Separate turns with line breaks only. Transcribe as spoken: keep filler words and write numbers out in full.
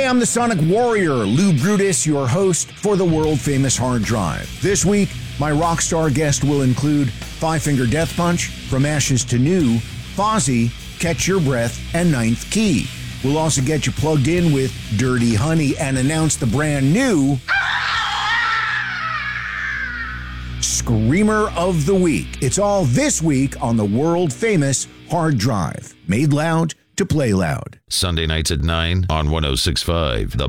Hey, I'm the Sonic Warrior, Lou Brutus, your host for the world-famous Hard Drive. This week, my rock star guest will include Five Finger Death Punch, From Ashes to New, Fozzy, Catch Your Breath, and Ninth Key. We'll also get you plugged in with Dirty Honey and announce the brand new Screamer of the Week. It's all this week on the world-famous Hard Drive. Made loud to play loud.
Sunday nights at nine on one oh six point five. The